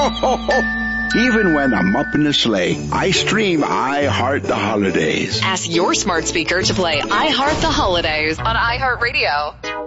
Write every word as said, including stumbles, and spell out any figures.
Ho, ho, ho. Even when I'm up in the sleigh, I stream I Heart the Holidays. Ask your smart speaker to play I Heart the Holidays on iHeartRadio.